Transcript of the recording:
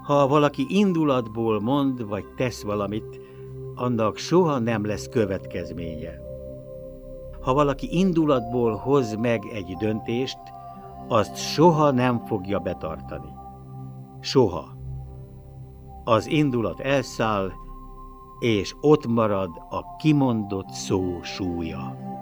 Ha valaki indulatból mond vagy tesz valamit, annak soha nem lesz következménye. Ha valaki indulatból hoz meg egy döntést, azt soha nem fogja betartani. Soha. Az indulat elszáll, és ott marad a kimondott szó súlya.